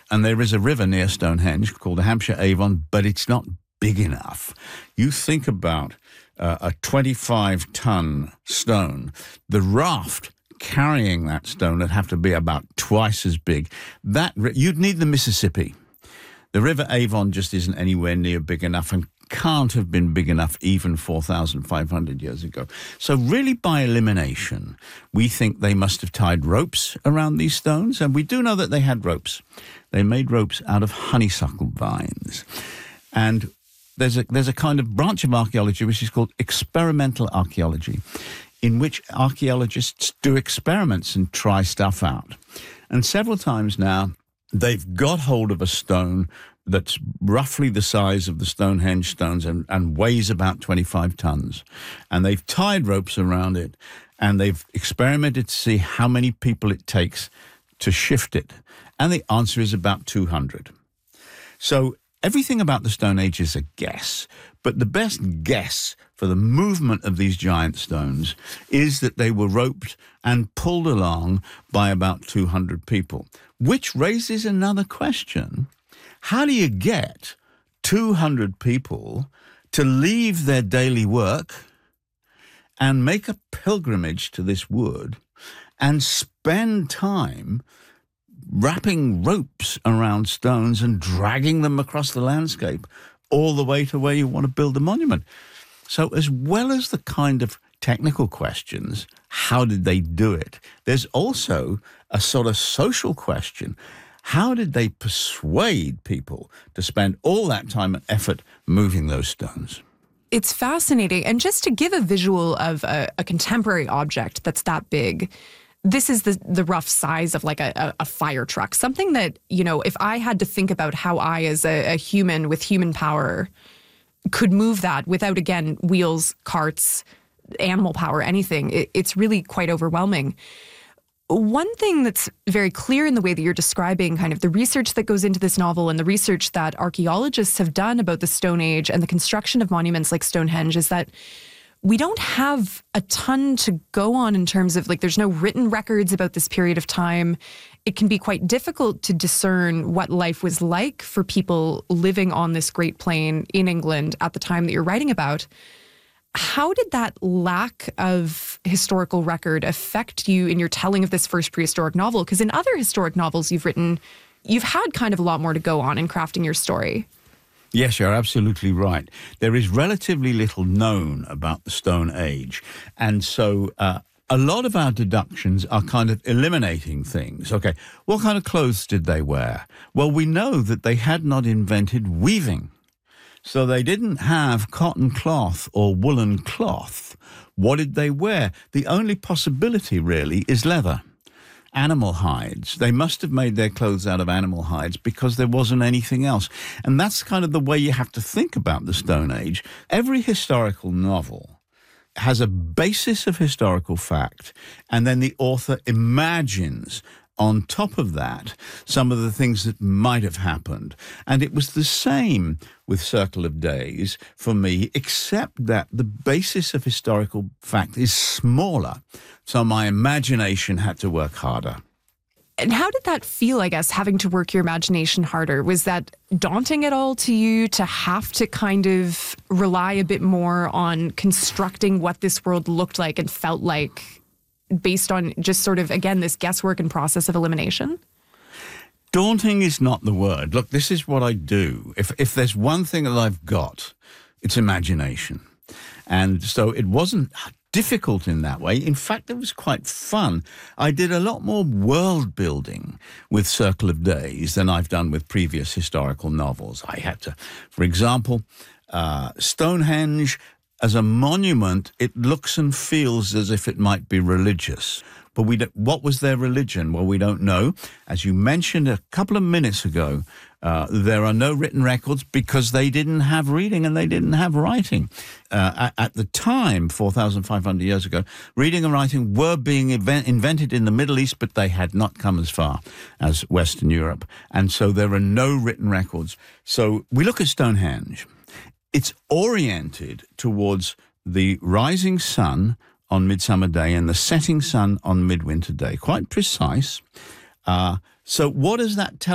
And there is a river near Stonehenge called the Hampshire Avon, but it's not big enough. You think about a 25-ton stone. The raft carrying that stone would have to be about twice as big. You'd need the Mississippi. The River Avon just isn't anywhere near big enough and can't have been big enough even 4,500 years ago. So really by elimination, we think they must have tied ropes around these stones, and we do know that they had ropes. They made ropes out of honeysuckle vines. And there's a kind of branch of archaeology which is called experimental archaeology, in which archaeologists do experiments and try stuff out. And several times now, they've got hold of a stone that's roughly the size of the Stonehenge stones and weighs about 25 tons. And they've tied ropes around it, and they've experimented to see how many people it takes to shift it. And the answer is about 200. So everything about the Stone Age is a guess, but the best guess for the movement of these giant stones is that they were roped and pulled along by about 200 people, which raises another question. How do you get 200 people to leave their daily work and make a pilgrimage to this wood and spend time wrapping ropes around stones and dragging them across the landscape all the way to where you want to build a monument? So as well as the kind of technical questions, how did they do it? There's also a sort of social question. How did they persuade people to spend all that time and effort moving those stones? It's fascinating. And just to give a visual of a contemporary object that's that big, this is the rough size of like a fire truck. Something that, you know, if I had to think about how I, as a human with human power, could move that without, again, wheels, carts, animal power, anything, it's really quite overwhelming. One thing that's very clear in the way that you're describing kind of the research that goes into this novel and the research that archaeologists have done about the Stone Age and the construction of monuments like Stonehenge is that we don't have a ton to go on in terms of, like, there's no written records about this period of time. It can be quite difficult to discern what life was like for people living on this Great Plain in England at the time that you're writing about. How did that lack of historical record affect you in your telling of this first prehistoric novel? Because in other historic novels you've written, you've had kind of a lot more to go on in crafting your story. Yes, you're absolutely right. There is relatively little known about the Stone Age. And so a lot of our deductions are kind of eliminating things. Okay, what kind of clothes did they wear? Well, we know that they had not invented weaving. So they didn't have cotton cloth or woolen cloth. What did they wear? The only possibility, really, is leather. Animal hides. They must have made their clothes out of animal hides because there wasn't anything else. And that's kind of the way you have to think about the Stone Age. Every historical novel has a basis of historical fact, and then the author imagines on top of that some of the things that might have happened. And it was the same with Circle of Days for me, except that the basis of historical fact is smaller. So my imagination had to work harder. And how did that feel, I guess, having to work your imagination harder? Was that daunting at all to you to have to kind of rely a bit more on constructing what this world looked like and felt like based on just sort of, again, this guesswork and process of elimination? Daunting is not the word. Look, this is what I do. If there's one thing that I've got, it's imagination. And so it wasn't difficult in that way. In fact, it was quite fun. I did a lot more world building with Circle of Days than I've done with previous historical novels. I had to, for example, Stonehenge, as a monument, it looks and feels as if it might be religious. But what was their religion? Well, we don't know. As you mentioned a couple of minutes ago, there are no written records because they didn't have reading and they didn't have writing. At the time, 4,500 years ago, reading and writing were being invented in the Middle East, but they had not come as far as Western Europe. And so there are no written records. So we look at Stonehenge. It's oriented towards the rising sun on Midsummer Day and the setting sun on Midwinter Day. Quite precise. So what does that tell